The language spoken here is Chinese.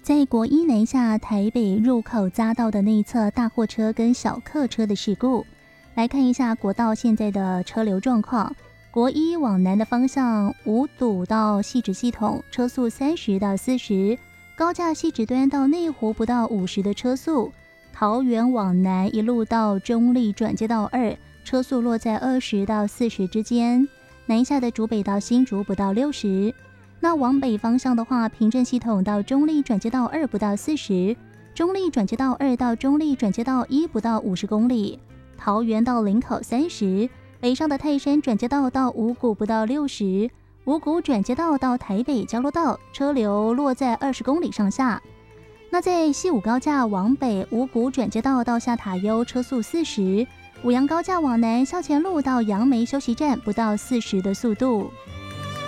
在国一南下台北入口匝道的内侧大货车跟小客车的事故，来看一下国道现在的车流状况。国一往南的方向无堵到汐止系统，车速30到40；高架汐止端到内湖不到50的车速。桃园往南一路到中立转接道2，车速落在20到40之间。南下的竹北到新竹不到60。那往北方向的话，平镇系统到中立转接道2不到40，中立转接道2到中立转接道1不到50公里，桃园到林口30，北上的泰山转接道到五股不到60，五股转接道到台北交流道车流落在20公里上下。那在西武高架往北，五股转接道到下塔悠车速40，五杨高架往南，校前路到杨梅休息站不到40的速度。